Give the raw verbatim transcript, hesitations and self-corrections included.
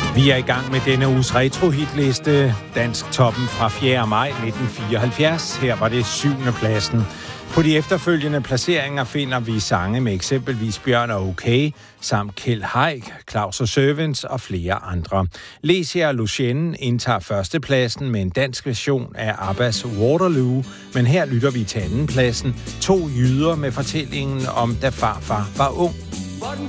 Vi er i gang med denne uges retro-hitliste. Dansk toppen fra fjerde maj nitten fireoghalvfjerds. Her var det syvende pladsen. På de efterfølgende placeringer finder vi sange med eksempelvis Bjørn og Okay, samt Kjeld Haik, Claus og Servants og flere andre. Lesia og Lucienne indtager førstepladsen med en dansk version af Abbas Waterloo, men her lytter vi til andenpladsen. To jyder med fortællingen om, da farfar var ung. Hvor den